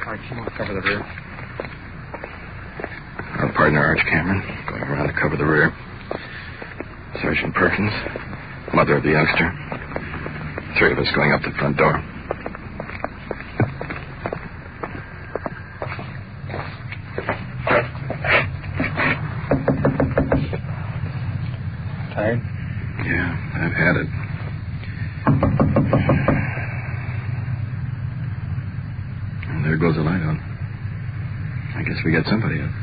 Arch, you want to cover the rear? Our partner, Arch Cameron, going around to cover the rear. Sergeant Perkins, mother of the youngster. 3 of us going up the front door. Tired? Yeah, I've had it. And there goes the light on. I guess we got somebody up.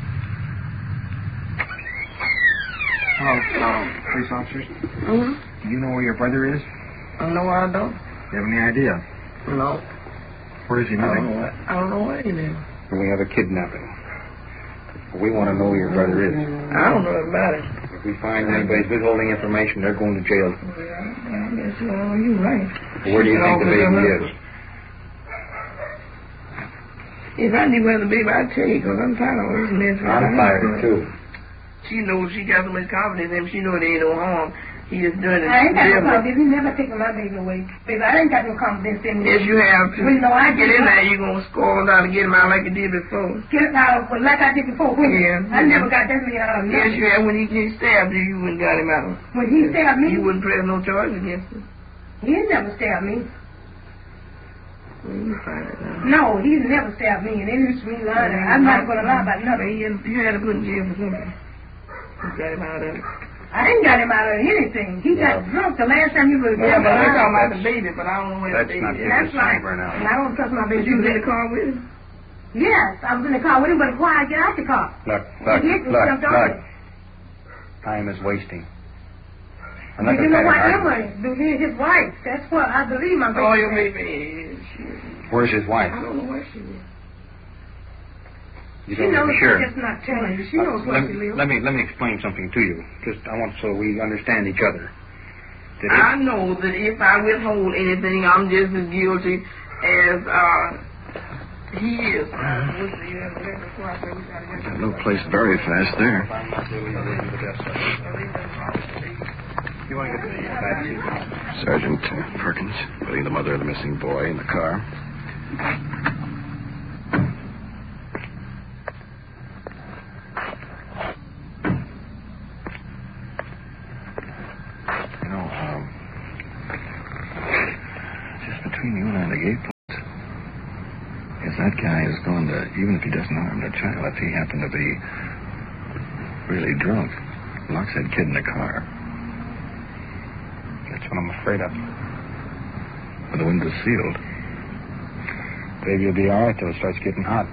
Hello, police officers. Mm-hmm. Do you know where your brother is? No, I don't. Do you have any idea? No. Where is he living? I don't know where he lives. We have a kidnapping. We want to know where your brother is. I don't know about it. If we find anybody's withholding information, they're going to jail. I guess you're right. Where do you think the baby is? If I knew where the baby, I'd tell you, because I'm tired of this mess. I'm tired, too. She knows she got so much confidence in him. She knows there ain't no harm. He just doing it. I ain't got no confidence. He never taken my baby away. Baby, I ain't got no confidence in him. Yes, you have to. Well, you know, I get in there, you're going to score down and get him out like you did before. Get him out like I did before. Yeah. I never got that many out of him. Yes, you have. When he stabbed you, you wouldn't got him out. When he stabbed me? You wouldn't press no charge against him. He never stabbed me. Well, you find it out. No, he's never stabbed me, and it is me lying. I'm not going to lie about nothing. You had to put in jail for something. You got him out of it. I ain't got him out of anything. He got drunk the last time he was Yeah, but we're talking about the baby, but I don't know where the baby is. That's right. And I don't trust my baby. You was in the car with him? Yes, I was in the car with him, but why I get out the car? Look. Time is wasting. But you know what, Emma believes his wife. That's what I believe my baby. Oh, your baby is. Where's his wife? I don't know where she is. You She don't knows, know for sure. she's just not telling you. She knows where she lives. Let me explain something to you. I want so we understand each other. I know that if I withhold anything, I'm just as guilty as he is. Got no place very fast there. You want to get to the back seat? Sergeant Perkins, putting the mother of the missing boy in the car. You know, just between you and I, the gate post, if that guy is going to, even if he doesn't harm the child, if he happened to be really drunk, locks that kid in the car. That's what I'm afraid of. But the window's sealed. Baby will be all right till it starts getting hot.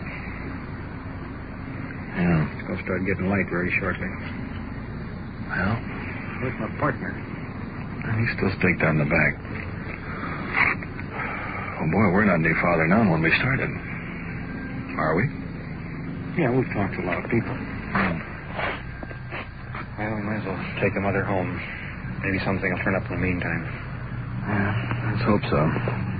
Yeah. It's going to start getting light very shortly. Well, Where's my partner? he's still staked on the back. Oh, boy, we're not any farther now than when we started. Are we? Yeah, we've talked to a lot of people. Well, we might as well take the mother home. Maybe something will turn up in the meantime. Yeah, let's hope so.